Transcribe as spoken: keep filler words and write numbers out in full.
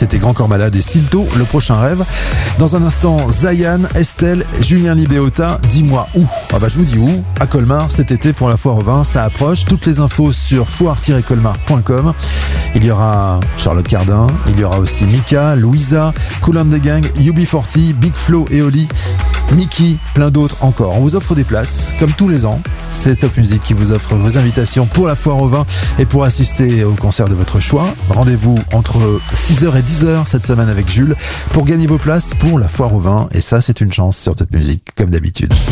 C'était Grand Corps Malade et Stilto, Le Prochain Rêve. Dans un instant, Zayan, Estelle, Julien Libéota, dis-moi où. Ah bah je vous dis où, à Colmar cet été pour la foire au vin, ça approche. Toutes les infos sur foire tiret colmar point com. Il y aura Charlotte Cardin, il y aura aussi Mika, Louisa, Kool and the Gang, U B quarante, Big Flo et Oli, Mickey, plein d'autres encore. On vous offre des places, comme tous les ans. C'est Top Music qui vous offre vos invitations pour la foire au vin et pour assister au concert de votre choix. Rendez-vous entre six heures et dix heures cette semaine avec Jules pour gagner vos places pour la foire au vin. Et ça, c'est une chance sur Top Music, comme d'habitude.